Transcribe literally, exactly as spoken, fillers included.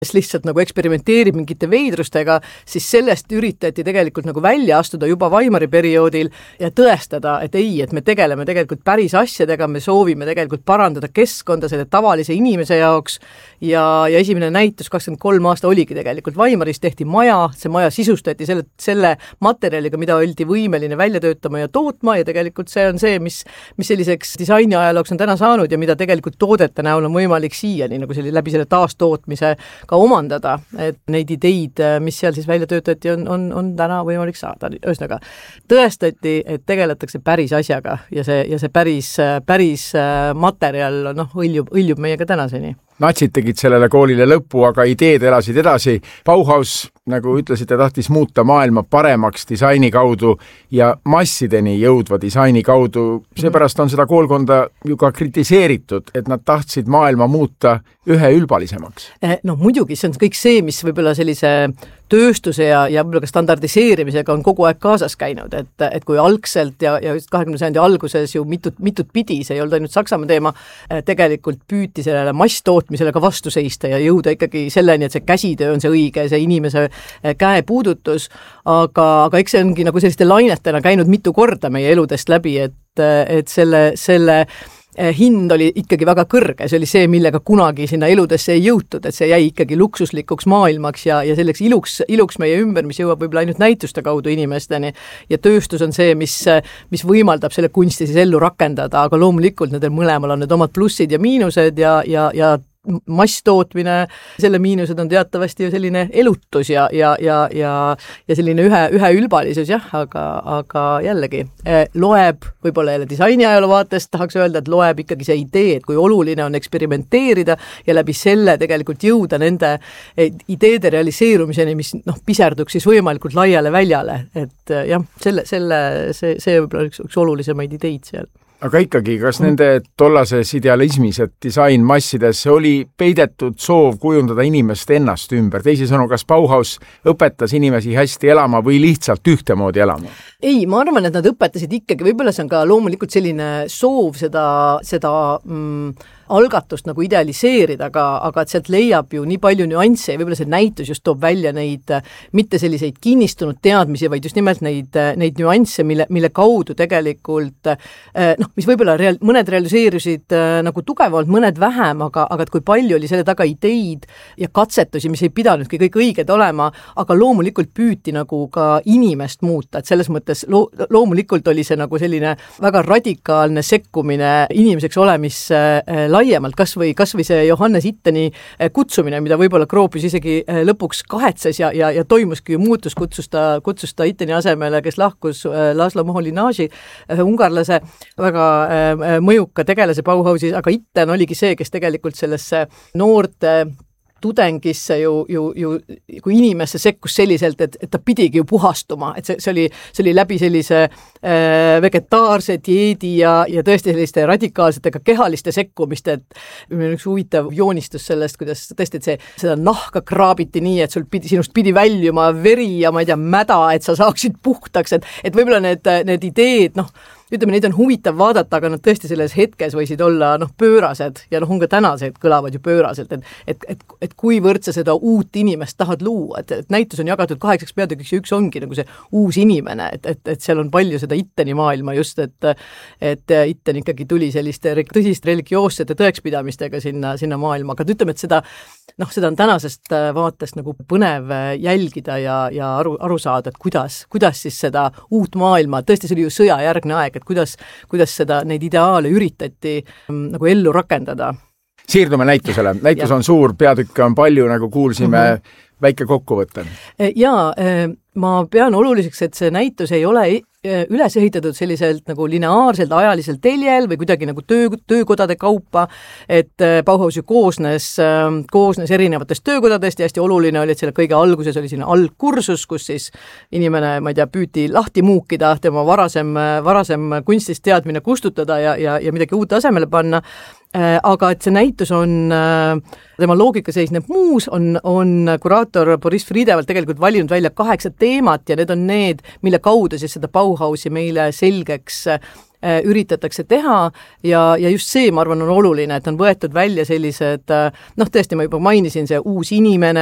kes lihtsalt nagu eksperimenteerib mingite veidrustega, siis sellest üritati tegelikult nagu välja astuda juba Weimari perioodil ja tõestada, et ei, et me tegeleme tegelikult päris asjadega, me soovime tegelikult parandada keskkonda selle tavalise inimese jaoks ja, ja esimene näitus kakskümmend kolm aasta oligi tegelikult Weimaris, tehti maja, see maja sisustati selle, selle materjaliga, mida oldi võimeline välja töötama ja tootma ja tegelikult see on see, mis, mis selliseks disaini ajalooks on täna saanud ja mida tegelikult toodete näol on võimalik siiani nagu selle, läbi selle taastootmise ka omandada, et neid ideid, mis seal siis välja töötati, on, on, on täna võimalik saada. Ühesõnaga, tõestati, et tegeletakse päris asjaga ja see, ja see päris, päris materjal noh, õljub, õljub meiega tänaseni. Natsid tegid sellele koolile lõppu, aga ideed elasid edasi. Bauhaus, nagu ütlesite, tahtis muuta maailma paremaks disaini kaudu ja massideni jõudva disaini kaudu. Seepärast on seda koolkonda ju ka kritiseeritud, et nad tahtsid maailma muuta üheülbalisemaks. No muidugi, see on kõik see, mis võib-olla sellise tööstuse ja, ja võib-olla ka standardiseerimisega on kogu aeg kaasas käinud, et, et kui algselt ja, ja kahekümnenda sajandi alguses ju mitut, mitut pidi, see ei olnud ainult Saksamaa teema, tegelikult püüti sellele masstootmisele ka vastu seista ja jõuda ikkagi selleni, et see käsitöö on see õige, see inimese käe puudutus, aga, aga eks see ongi nagu selliste lainetena käinud mitu korda meie eludest läbi, et, et selle, selle hind oli ikkagi väga kõrge, see oli see, millega kunagi sinna eludesse ei jõutud, et see jäi ikkagi luksuslikuks maailmaks ja, ja selleks iluks, iluks meie ümber, mis jõuab võib-olla ainult näituste kaudu inimesteni ja tööstus on see, mis, mis võimaldab selle kunsti siis ellu rakendada, aga loomulikult nendel mõlemal on need omad plussid ja miinused ja, ja, ja masstootmine, selle miinused on teatavasti ju selline elutus ja, ja, ja, ja, ja selline ühe, ühe ülbalisus, jah, aga, aga jällegi loeb, võib-olla jälle disaini ajaloo vaatest tahaks öelda, et loeb ikkagi see idee, et kui oluline on eksperimenteerida ja läbi selle tegelikult jõuda nende ideede realiseerumiseni, mis noh, piserduks siis võimalikult laiale väljale, et jah, selle, selle, see, see võib-olla üks, üks olulisemaid ideid seal. Aga ikkagi, kas nende tollases idealismis, et disain massides oli peidetud soov kujundada inimest ennast ümber? Teisisõnu, kas Bauhaus õpetas inimesi hästi elama või lihtsalt ühtemoodi elama? Ei, ma arvan, et nad õpetasid ikkagi, võib-olla see on ka loomulikult selline soov seda, seda mm, algatust nagu idealiseerida, aga, aga et sealt leiab ju nii palju nüansse ja võib-olla see näitus just toob välja neid mitte selliseid kinnistunud teadmisi, vaid just nimelt neid, neid nüansse, mille, mille kaudu tegelikult noh, mis võib-olla real, mõned realiseerusid nagu tugevalt, mõned vähem, aga, aga et kui palju oli selle taga ideid ja katsetusi, mis ei pidanudki kõik õiged olema, aga loomulikult püüti nagu ka inimest muuta, et selles mõttes lo, loomulikult oli see nagu selline väga radikaalne sekkumine inimeseks olemisse laiemalt, kas või, kas või see Johannes Itteni kutsumine, mida võib-olla Gropius isegi lõpuks kahetses ja, ja, ja toimuski ju muutus, kutsus ta, kutsus ta Itteni asemele, kes lahkus Laszlo Moholy-Nagy, ungarlase, väga mõjuka tegelase Bauhausis, aga Itten oligi see, kes tegelikult sellesse noorte tudengisse ju, ju, ju kui inimesse sekkus selliselt, et, et ta pidigi ju puhastuma, et see, see, oli, see oli läbi sellise äh, vegetaarse dieedi ja, ja tõesti selliste radikaalsetega kehaliste sekkumiste, et meil on üks huvitav joonistus sellest, kuidas tõesti, et see, seda nahka kraabiti nii, et sul pidi, sinust pidi väljuma veri ja ma ei tea, mäda, et sa saaksid puhtaks, et, et võib-olla need, need ideed, noh, ütleme, neid on huvitav vaadata, aga nad tõesti selles hetkes võisid olla noh, pöörased ja noh, on ka tänased kõlavad ju pööraselt, et, et, et, et kuivõrd sa seda uut inimest tahad luua, et, et näitus on jagatud kaheksaks peatükiks ja üks ongi nagu see uus inimene, et, et, et seal on palju seda Itteni maailma just, et, et Itten ikkagi tuli selliste tõsiste religioossete tõekspidamistega sinna, sinna maailma, aga ütleme, et seda noh, seda on tänasest vaatest nagu põnev jälgida ja, ja aru, aru saada, et kuidas, kuidas siis seda uut maailma, tõesti see oli ju sõjajärgne aeg, et kuidas, kuidas seda, neid ideaale üritati nagu ellu rakendada. Siirdume näitusele. Näitus ja. On suur, peatükke on palju, nagu kuulsime, mm-hmm. väike kokkuvõte. Jaa, ma pean oluliseks, et see näitus ei ole üles ehitatud selliselt nagu lineaarselt ajaliselt teljel või kuidagi nagu töö, töökodade kaupa, et Bauhaus ju koosnes, koosnes erinevatest töökodadest ja hästi oluline oli, et selle kõige alguses oli selline algkursus, kus siis inimene, ma ei tea, püüti lahti muukida, tema varasem, varasem kunstist teadmine kustutada ja, ja, ja midagi uut asemele panna, aga et see näitus on, tema loogika seisneb muus, on, on kuraator Boris Friedevalt tegelikult valinud välja kaheksa teemat ja need on need, mille kaudu siis seda Bauhausi meile selgeks üritatakse teha ja, ja just see, ma arvan, on oluline, et on võetud välja sellised, noh, tõesti, ma juba mainisin, see uus inimene,